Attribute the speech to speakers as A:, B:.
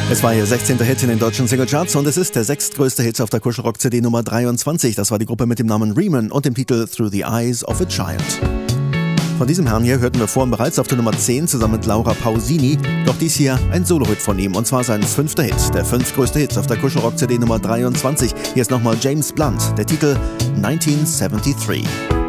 A: Es war ihr 16. Hit in den deutschen Singlecharts und es ist der sechstgrößte Hit auf der Kuschelrock-CD Nummer 23. Das war die Gruppe mit dem Namen Riemann und dem Titel Through the Eyes of a Child. Von diesem Herrn hier hörten wir vorhin bereits auf der Nummer 10 zusammen mit Laura Pausini, doch dies hier ein Solo-Hit von ihm und zwar sein 5. Hit, der 5. Hit auf der Kuschelrock-CD Nummer 23. Hier ist nochmal James Blunt, der Titel 1973.